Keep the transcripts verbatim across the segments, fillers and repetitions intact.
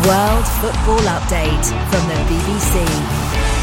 World Football Update from the B B C.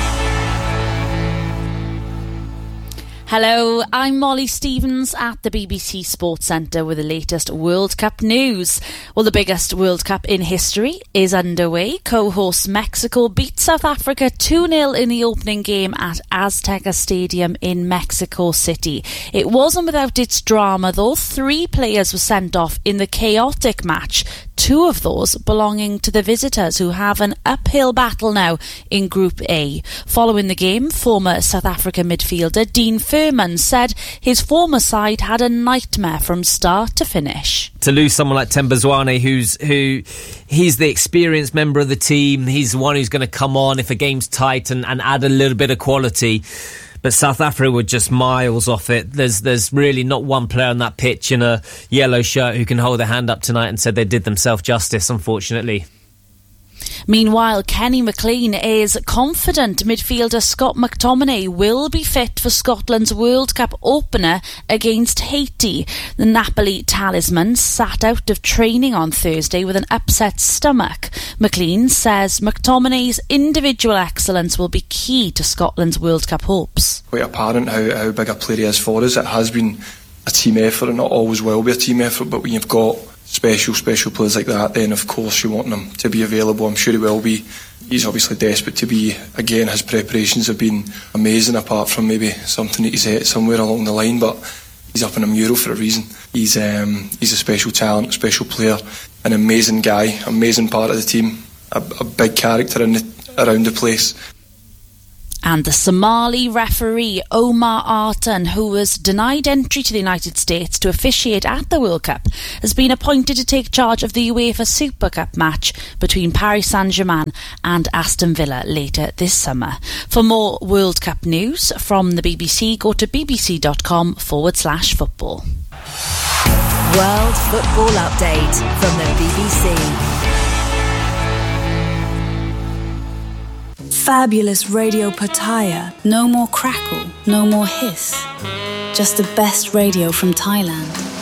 Hello, I'm Molly Stevens at the B B C Sports Centre with the latest World Cup news. Well, the biggest World Cup in history is underway. Co-host Mexico beat South Africa two nil in the opening game at Azteca Stadium in Mexico City. It wasn't without its drama though. Three players were sent off in the chaotic match. Two of those belonging to the visitors, who have an uphill battle now in Group A. Following the game, former South African midfielder Dean Furman said his former side had a nightmare from start to finish. To lose someone like Themba Zwane, who's who, he's the experienced member of the team. He's the one who's going to come on if a game's tight and, and add a little bit of quality. But South Africa were just miles off it. There's there's really not one player on that pitch in a yellow shirt who can hold their hand up tonight and said they did themselves justice, unfortunately. Meanwhile, Kenny McLean is confident midfielder Scott McTominay will be fit for Scotland's World Cup opener against Haiti. The Napoli talisman sat out of training on Thursday with an upset stomach. McLean says McTominay's individual excellence will be key to Scotland's World Cup hopes. Quite apparent how, how big a player he is for us. It has been a team effort, and not always will be a team effort, but when you've got special, special players like that, then of course you want them to be available. I'm sure he will be. He's obviously desperate to be. Again, his preparations have been amazing, apart from maybe something that he's hit somewhere along the line, but he's up in a mural for a reason. He's um, he's a special talent, a special player, an amazing guy, amazing part of the team, a, a big character in the, around the place. And the Somali referee Omar Artan, who was denied entry to the United States to officiate at the World Cup, has been appointed to take charge of the UEFA Super Cup match between Paris Saint-Germain and Aston Villa later this summer. For more World Cup news from the B B C, go to bbc.com forward slash football. World Football Update from the B B C. Fabulous radio Pattaya. No more crackle, no more hiss. Just the best radio from Thailand.